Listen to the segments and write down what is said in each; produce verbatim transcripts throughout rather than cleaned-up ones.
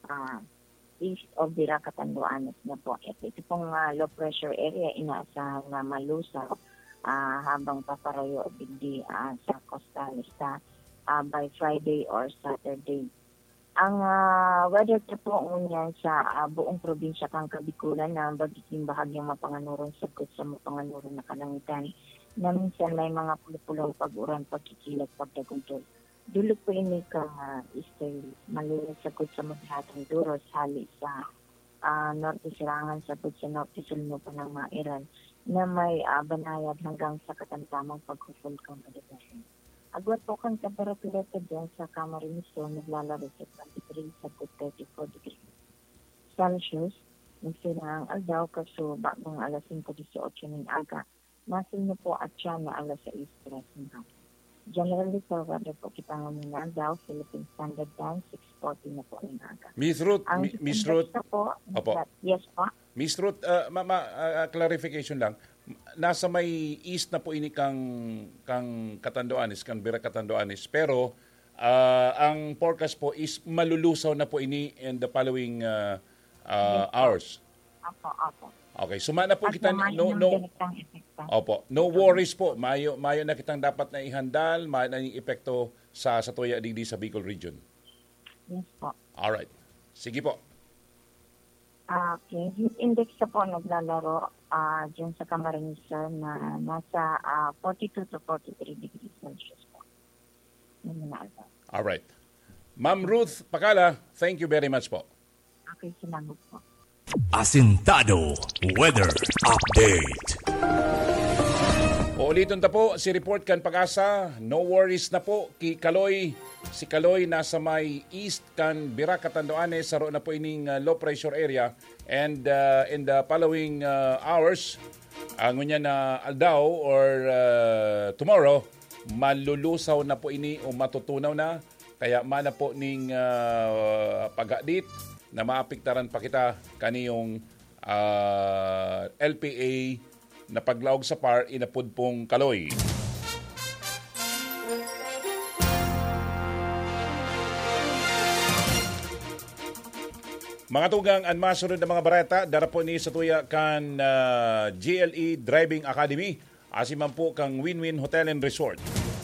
uh, east of Bira, Catanduanes na po. At ito pong uh, low pressure area inaasahan na malusaw uh, habang paparayo bigdi uh, sa coastal sa uh, by Friday or Saturday. Ang uh, weather na po ngunyan sa uh, buong probinsya kang Kabikulan na bagiging bahagyang mapanganuron sagot sa mapanganuron na kalangitan na minsan may mga pulupulong pag-uran, pagkikilat, pagdaguntol. Dulog po ini kang uh, easterly, malinis sagot sa maghatang duros, hali sa uh, norte sirangan sagot sa norte sulmo pa ng mga Iran na may uh, banayad hanggang sa katamtamang paghufol kang kadagasan. Agwat po kang temperatura sa dyan sa Camarines Sur, naglalaro sa twenty-three sa thirty-four degrees Celsius. Nagsinang aldaw kaso bagong alas five eighteen ng aga. Nasin niyo po at siya na alas six ng hapon. Generally, sa weather po kita ngayon na aldaw, Philippine Standard Time, six forty na po ng aga. Miss Ruth, Ang Miss Ruth, po, Opo. That, yes po. Miss Ruth, uh, ma, ma, uh, clarification lang. Nasa may east na po ini kang kang Catanduanes, kang Bira Catanduanes, pero uh, ang forecast po is malulusaw na po ini in the following uh, uh, hours. Opo, opo. Okay, sumana po At kita no no Opo, no worries po. Mayo mayo na kitang dapat na ihandal, mayo na yung epekto sa sa tuya digdi sa Bicol region. Yes po. All right. Sige po. Okay, heat index na po naglalaro uh, dyan sa Camarines Sur na nasa uh, forty-two to forty-three degrees Celsius po. All right. Ma'am Ruth Pakala, thank you very much po. Okay, salamat po. Asintado Weather Update. Uulitin ta po si report kan Pag-asa. No worries na po ki Kaloy. Si Kaloy nasa may east kan Bira Catanduanes saro na po ining uh, low pressure area and uh, in the following uh, hours ang uh, na aldaw or uh, tomorrow malulusaw na po ini o matutunaw na kaya mana po ning uh, pag-adit na maapektaran pa kita kaniyong uh, L P A na paglaog sa par inapod pong Kaloy. Mga tugang ang masunod na mga bareta, darapo ni sa tuya kan uh, G L E Driving Academy, asiman po kang Win-Win Hotel and Resort.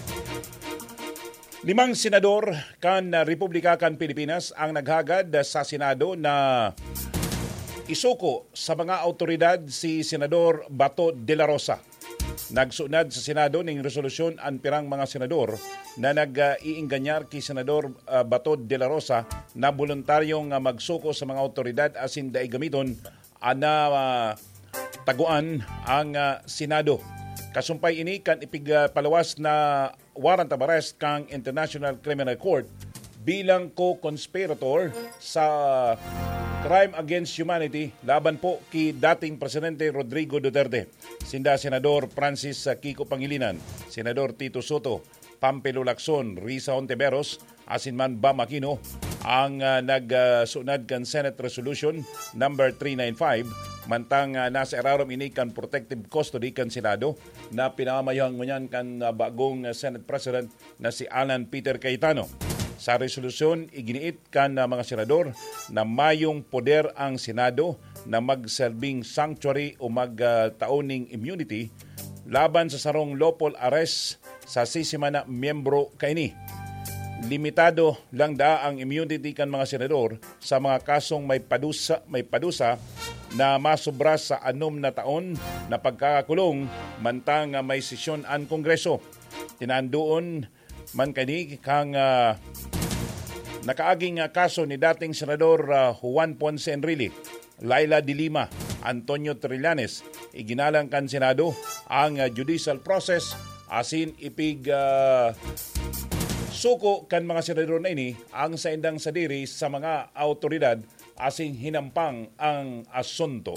Limang senador kan uh, Republika kan Pilipinas ang naghagad sa Senado na isuko sa mga autoridad si Senador Bato de la Rosa. Nagsunad sa Senado ning resolusyon ang pirang mga senador na nag-iingganyar kay Senador uh, Bato de la Rosa na voluntaryong uh, magsuko sa mga autoridad asin daig gamiton ana uh, taguan ang uh, Senado. Kasumpay ini kan ipigpalawas na warrant of arrest kang International Criminal Court bilang co-conspirator sa crime against humanity laban po kay dating Presidente Rodrigo Duterte. Sinda Senador Francis Kiko Pangilinan, Senador Tito Soto, Pampelo Lacson, Risa Ontiveros, asin man Bam Aquino ang uh, nagsunad uh, kan Senate Resolution number three ninety-five mantang uh, nasa erarom ini kan protective custody kan Senado na pinamamayang ngunyan kan uh, bagong uh, Senate President na si Alan Peter Cayetano. Sa resolusyon, iginiit kan uh, mga senador na mayong poder ang Senado na magsilbing sanctuary o magtaoning uh, immunity laban sa sarong lawful arrest sa sisimana miyembro kaini. Limitado lang da ang immunity kan mga senador sa mga kasong may padusa, may padusa na masobra sa anom na taon na pagkakakulong mantang uh, may sesyon ang Kongreso. Tinandoon man kani kang uh, nakaaging uh, kaso ni dating Senador uh, Juan Ponce Enrile, Laila de Lima, Antonio Trillanes. Iginalang kan Senado ang uh, judicial process asin ipig uh, suko kan mga senador na ini ang saindang sadiri sa mga autoridad asin hinampang ang asunto.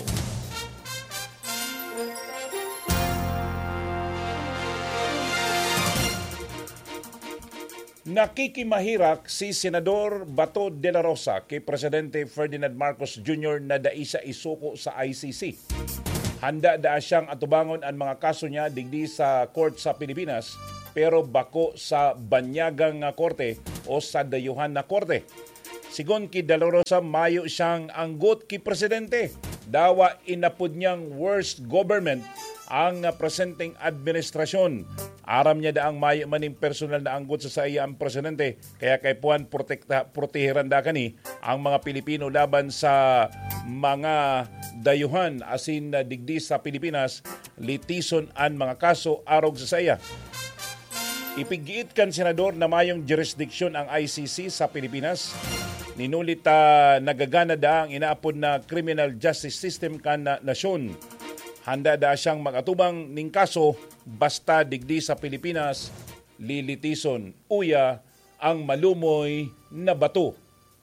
Nakikimahirak si Senador Bato de la Rosa kay Presidente Ferdinand Marcos Junior na daisa isuko sa I C C. Handa da siyang atubangon ang mga kaso niya digdi sa court sa Pilipinas pero bako sa banyagang korte o sa dayuhan na korte. Sigon ki De La Rosa, mayo siyang anggot ki presidente. Dawa inapod niyang worst government ang presenteng administrasyon. Aram niya daang mayo maning personal na anggot sa saya ang presidente. Kaya kay puan protekta, proteheran da kani ang mga Pilipino laban sa mga dayuhan asin digdi sa Pilipinas, litison ang mga kaso arog sa saya. Ipigiit kan senador na mayong jurisdiction ang I C C sa Pilipinas. Ninulit uh, nagagana da ang inaapod na criminal justice system kan na nasyon. Handa da siyang magatubang ning kaso basta digdi sa Pilipinas lilitison uya ang malumoy na bato.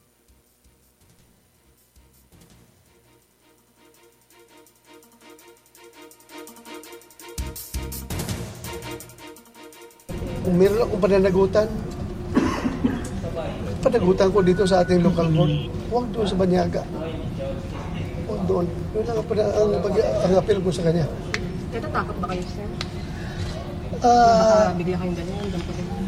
Kung meron akong pananagutan, panagutan ko dito sa ating local board. Huwag doon sa Banyaga. Huwag doon. Yun lang ang, ang, ang, ang apel ko sa kanya. Natatakot ba kayo, sir? Uh, Baka bigla kayong ganyan, ganyan po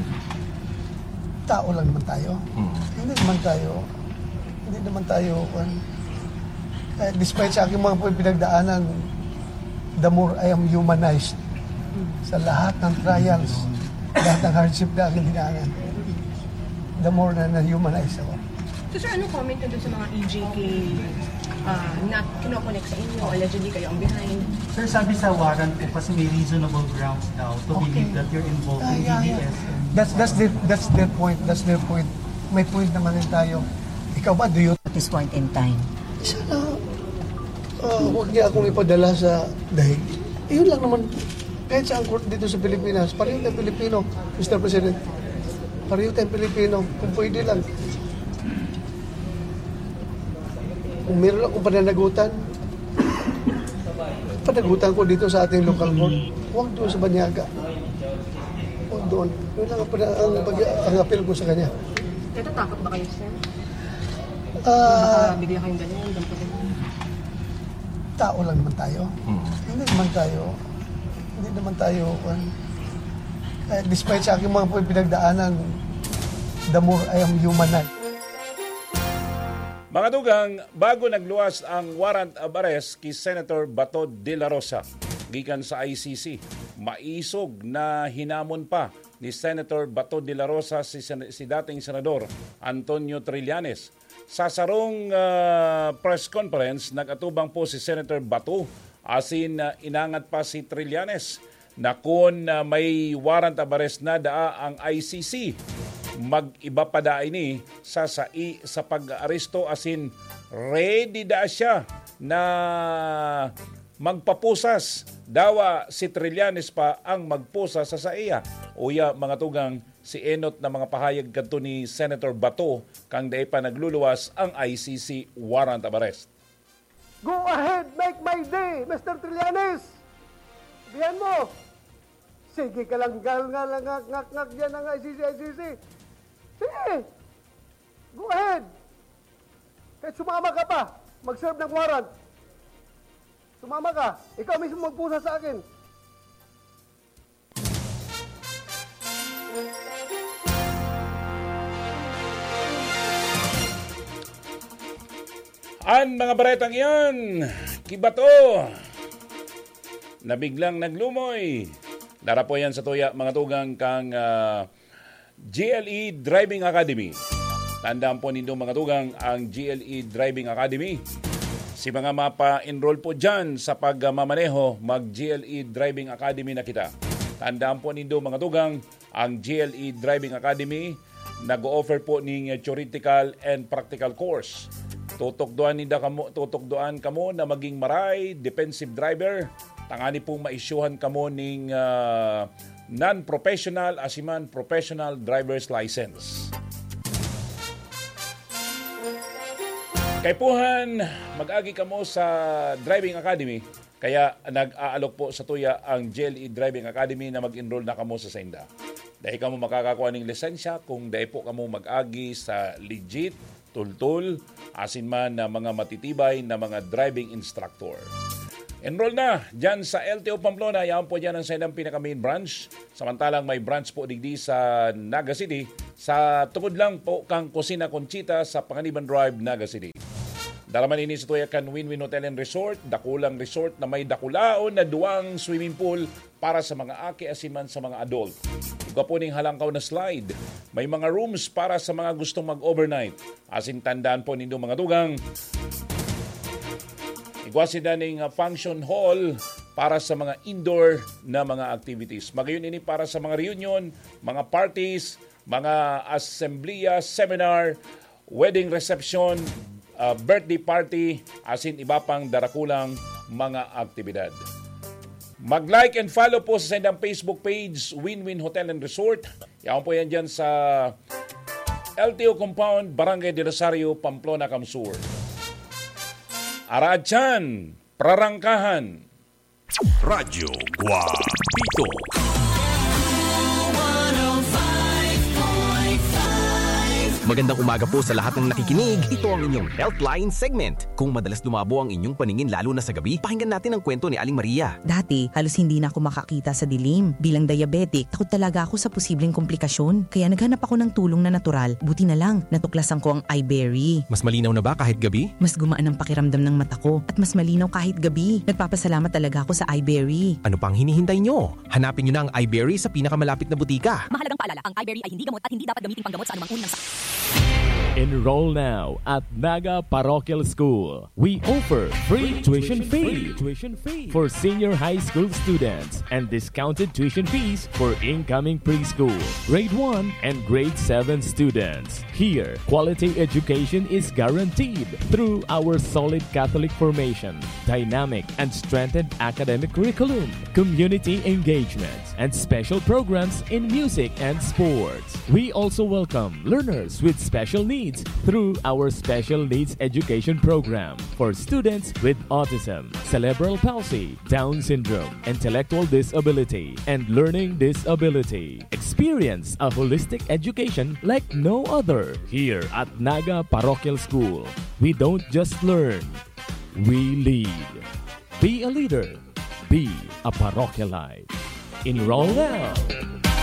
tao lang naman tayo. Hmm. Hindi naman tayo, hindi naman tayo, uh, despite sa aking mga pinagdaanan, the more I am humanized hmm. sa lahat ng trials, lahat ng hardship na aking dinaanan, the more na na-humanize ako. So sir, ano comment nyo dun sa mga E J K uh, na kinoconnect sa inyo? Allegedly kayo ang behind? Sir, sabi sa warrant po kasi may reasonable grounds daw to okay. believe that you're involved ah, in yeah, D D S. Yeah. That's that's their that's their point. That's their point. May point naman din tayo. Ikaw ba, do you? At this point in time. Sana, uh, huwag niya akong ipadala sa dahig. Iyon lang naman. Kahit sa court dito sa Pilipinas, pareho tayong Pilipino, Mister President. Pareho tayong Pilipino. Kung pwede lang. Kung meron akong pananagutan, panagutan ko dito sa ating local board. Huwag doon sa Banyaga. Huwag doon. Yun lang ang, ang, ang, ang apel ko sa kanya. Natatakot ba kayo, sir? Uh, Baka bigla kayong ganyan, ganyan po tao lang naman tayo. Hmm. Hindi naman tayo, hindi naman tayo, uh, despite sa aking mga pinagdaanan, the more I am humanized. Mga dugang, bago nagluwas ang warrant of arrest kay Senator Bato de la Rosa gikan sa I C C, maisog na hinamon pa ni Senator Bato de la Rosa si, si dating Senador Antonio Trillanes. Sa sarong uh, press conference, nag-atubang po si Senator Bato asin uh, inangat pa si Trillanes na kung uh, may warrant of arrest na daa ang I C C, mag-iba pa da ini sa sai sa pag-aresto asin ready da siya na magpapusas. Dawa si Trillanes pa ang magpusas sa saiya. Uya mga tugang, si enot na mga pahayag kadto ni Senator Bato kang day pa nagluluwas ang I C C warrant of arrest. Go ahead, make my day, Mister Trillanes! Bihan mo! Sige ka lang, gal nga lang, ngak, ngak, ngak, yan ang I C C, I C C. Sige! Go ahead! Kahit sumama ka pa, mag-serve ng warrant. Sumama ka, ikaw mismo magpusa sa akin. Ang mga baretang iyan, kibato, na biglang naglumoy. Dara po yan sa tuya, mga tugang kang uh, G L E Driving Academy. Tandaan po nindo mga tugang ang G L E Driving Academy. Si mga mapa-enroll po dyan sa pagmamaneho, mag-G L E Driving Academy na kita. Tandaan po nindo mga tugang ang G L E Driving Academy nag-offer po ng theoretical and practical course. Tutokdoan ninda kamo, tutokdoan kamo na maging maray, defensive driver. Tangani pong maisyuhan kamo ning uh, non-professional asiman professional driver's license. Kay puhan, mag-agi kamo sa Driving Academy. Kaya nag-aalok po sa tuya ang G L E Driving Academy na mag-enroll na kamo sa Senda. Dahil kamo makakakuha ng lisensya kung dahil po kamo mag-agi sa legit, tultul, asin man na mga matitibay na mga driving instructor. Enroll na dyan sa L T O Pamplona. Yan po dyan ang Sendang pinaka-main branch. Samantalang may branch po digdi sa Naga City sa tungod lang po kang Kusina Conchita sa Panganiban Drive, Naga City. Dalaman ini sa tuya kan Win-Win Hotel and Resort, dakulang resort na may dakulaon na duwang swimming pool para sa mga aki asiman sa mga adult. Ikaw po ning halangkaw na slide. May mga rooms para sa mga gustong mag-overnight. Asin tandaan po nindo mga dugang. Igwasin na ning function hall para sa mga indoor na mga activities. Magayon ini para sa mga reunion, mga parties, mga assembleya, seminar, wedding reception, Uh, birthday party, asin iba pang darakulang mga aktibidad. Mag-like and follow po sa sendang Facebook page, Win-Win Hotel and Resort. Yan po yan dyan sa L T O Compound, Barangay de Rosario, Pamplona, Camsur. Aradyan, prarangkahan. Radyo Guapito. Magandang umaga po sa lahat ng nakikinig. Ito ang inyong Healthline segment. Kung madalas lumabo ang inyong paningin lalo na sa gabi, pakinggan natin ang kwento ni Aling Maria. Dati, halos hindi na ako makakita sa dilim. Bilang diabetic, takot talaga ako sa posibleng komplikasyon. Kaya naghanap ako ng tulong na natural. Buti na lang, natuklasan ko ang iBerry. Mas malinaw na ba kahit gabi? Mas gumaan ang pakiramdam ng mata ko at mas malinaw kahit gabi. Nagpapasalamat talaga ako sa iBerry. Ano pang hinihintay nyo? Hanapin nyo na ang iBerry sa pinakamalapit na butika. Mahalagang paalala, ang iBerry ay hindi gamot at hindi dapat gamitin panggamot sa anumang uri ng sakit. Enroll now at Naga Parochial School. We offer free tuition fee for senior high school students and discounted tuition fees for incoming preschool, grade one and grade seven students. Here, quality education is guaranteed through our solid Catholic formation, dynamic and strengthened academic curriculum, community engagements, and special programs in music and sports. We also welcome learners with special needs through our special needs education program for students with autism, cerebral palsy, Down syndrome, intellectual disability, and learning disability. Experience a holistic education like no other here at Naga Parochial School. We don't just learn, we lead. Be a leader. Be a parochialite. Enroll now.